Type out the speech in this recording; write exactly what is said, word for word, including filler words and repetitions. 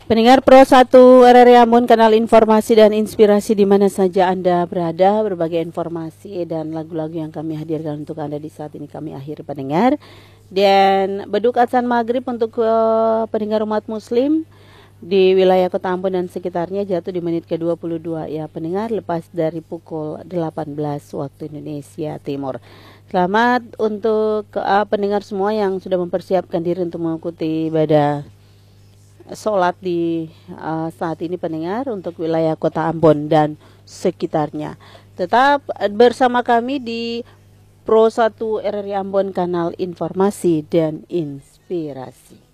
Pendengar Pro satu R R I Ambon, kanal informasi dan inspirasi di mana saja Anda berada. Berbagai informasi dan lagu-lagu yang kami hadirkan untuk Anda di saat ini kami akhiri, pendengar. Dan beduk azan maghrib untuk uh, pendengar umat muslim di wilayah Kota Ambon dan sekitarnya jatuh di menit ke dua puluh dua ya pendengar, lepas dari pukul delapan belas waktu Indonesia Timur. Selamat untuk uh, pendengar semua yang sudah mempersiapkan diri untuk mengikuti ibadah sholat di uh, saat ini, pendengar, untuk wilayah Kota Ambon dan sekitarnya. Tetap bersama kami di Pro satu R R I Ambon, kanal informasi dan inspirasi.